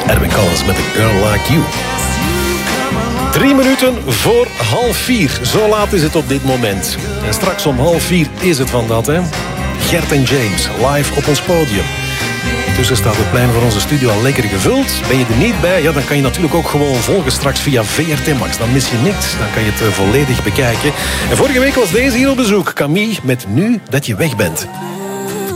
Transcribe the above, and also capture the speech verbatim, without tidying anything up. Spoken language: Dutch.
Edwin Collins met A Girl Like You. Drie minuten voor half vier. Zo laat is het op dit moment. En straks om half vier is het van dat, hè. Gert en James, live op ons podium. Intussen staat het plein van onze studio al lekker gevuld. Ben je er niet bij? Ja, dan kan je natuurlijk ook gewoon volgen straks via V R T Max. Dan mis je niks. Dan kan je het volledig bekijken. En vorige week was deze hier op bezoek. Camille met Nu dat je weg bent.